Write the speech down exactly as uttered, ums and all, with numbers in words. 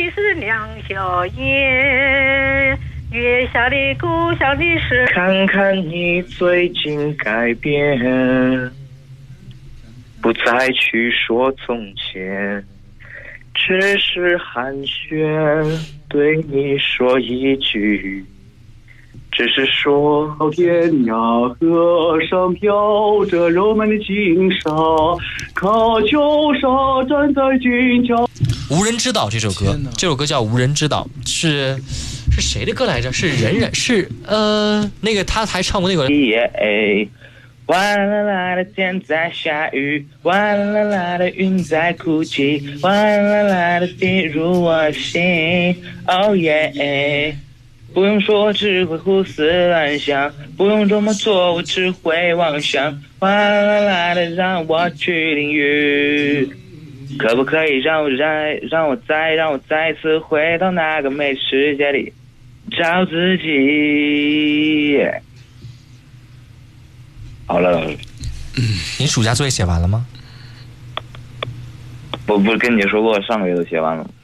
是两小烟，月下的故乡的事。 看看你最近改变，不再去说从前，只是寒暄，对你说一句，只是说天涯河上飘着柔美的金沙，卡秋莎站在金桥。 无人知道这首歌，这首歌叫《无人知道》，是是谁的歌来着？是任任，是呃那个他还唱过那个。 哗啦啦的天在下雨，哗啦啦的云在哭泣，哗啦啦的滴入我心。哦耶！不用说，只会胡思乱想；不用这么做，我只会妄想。哗啦啦的让我去淋雨，可不可以让我再让我再让我再次回到那个美世界里找自己？好了，老师。 嗯，你暑假作业写完了吗？ 我不是跟你说过上个月都写完了吗？